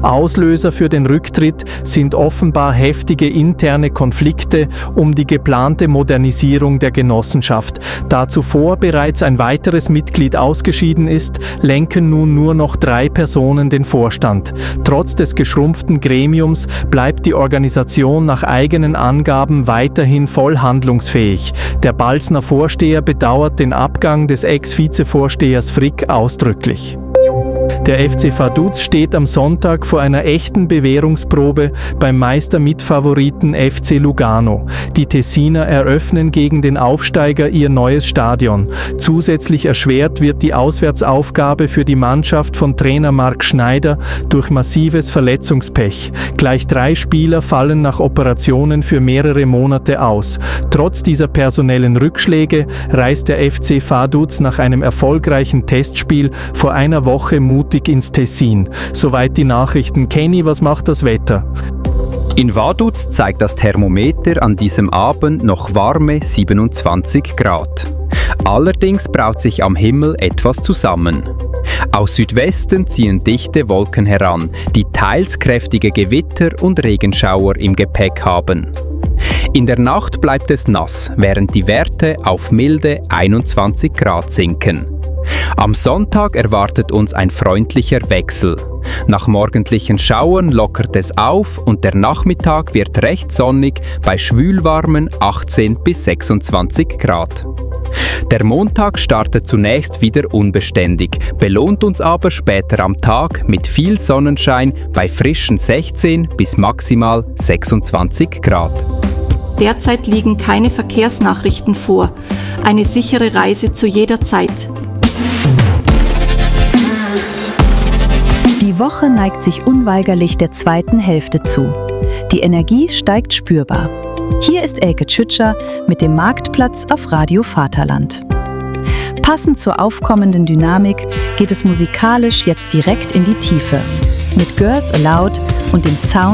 Auslöser für den Rücktritt sind offenbar heftige interne Konflikte um die geplante Modernisierung der Genossenschaft. Da zuvor bereits ein weiteres Mitglied ausgeschieden ist, lenken nun nur noch 3 Personen den Vorstand. Trotz des geschrumpften Gremiums bleibt die Organisation nach eigenen Angaben weiterhin voll handlungsfähig. Der Balzner Vorsteher bedauert den Abgang des Ex-Vizevorstehers Frick ausdrücklich. Der FC Vaduz steht am Sonntag vor einer echten Bewährungsprobe beim Meistermitfavoriten FC Lugano. Die Tessiner eröffnen gegen den Aufsteiger ihr neues Stadion. Zusätzlich erschwert wird die Auswärtsaufgabe für die Mannschaft von Trainer Marc Schneider durch massives Verletzungspech. Gleich 3 Spieler fallen nach Operationen für mehrere Monate aus. Trotz dieser personellen Rückschläge reist der FC Vaduz nach einem erfolgreichen Testspiel vor einer Woche mutig ins Tessin. Soweit die Nachrichten. Kenny, was macht das Wetter? In Vaduz zeigt das Thermometer an diesem Abend noch warme 27 Grad. Allerdings braut sich am Himmel etwas zusammen. Aus Südwesten ziehen dichte Wolken heran, die teils kräftige Gewitter und Regenschauer im Gepäck haben. In der Nacht bleibt es nass, während die Werte auf milde 21 Grad sinken. Am Sonntag erwartet uns ein freundlicher Wechsel. Nach morgendlichen Schauern lockert es auf und der Nachmittag wird recht sonnig bei schwülwarmen 18 bis 26 Grad. Der Montag startet zunächst wieder unbeständig, belohnt uns aber später am Tag mit viel Sonnenschein bei frischen 16 bis maximal 26 Grad. Derzeit liegen keine Verkehrsnachrichten vor. Eine sichere Reise zu jeder Zeit. Die Woche neigt sich unweigerlich der zweiten Hälfte zu. Die Energie steigt spürbar. Hier ist Elke Tschütscher mit dem Marktplatz auf Radio Vaterland. Passend zur aufkommenden Dynamik geht es musikalisch jetzt direkt in die Tiefe. Mit Girls Aloud und dem Sound